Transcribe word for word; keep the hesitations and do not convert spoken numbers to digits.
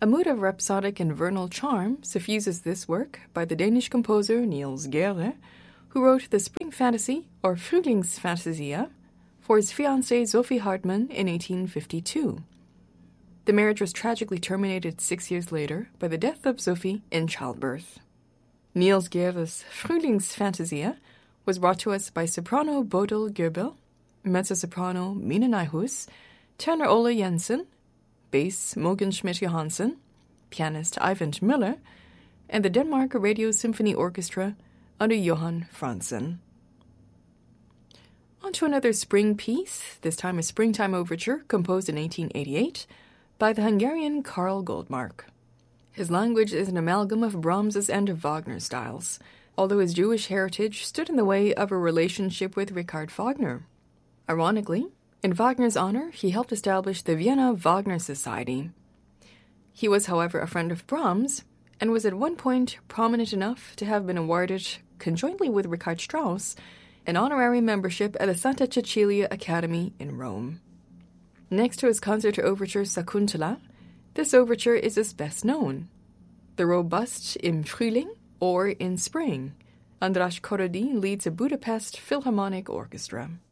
A mood of rhapsodic and vernal charm suffuses this work by the Danish composer Niels Gade, who wrote the Spring Fantasy, or Frühlingsfantasia, for his fiancée Sophie Hartmann in eighteen fifty-two. The marriage was tragically terminated six years later by the death of Sophie in childbirth. Niels Gade's Frühlingsfantasia was brought to us by soprano Bodil Goebel, mezzo-soprano Mina Nyhus, tenor Ole Jensen, bass Mogens Schmidt-Johansen, pianist Eivind Müller, and the Denmark Radio Symphony Orchestra under Johan Franzen. On to another spring piece, this time a springtime overture composed in eighteen eighty-eight by the Hungarian Karl Goldmark. His language is an amalgam of Brahms's and Wagner styles, although his Jewish heritage stood in the way of a relationship with Richard Wagner. Ironically, in Wagner's honor, he helped establish the Vienna Wagner Society. He was, however, a friend of Brahms, and was at one point prominent enough to have been awarded, conjointly with Richard Strauss, an honorary membership at the Santa Cecilia Academy in Rome. Next to his concert overture Sakuntala, this overture is his best known, the robust Im Frühling, or In Spring. András Korody leads a Budapest Philharmonic Orchestra.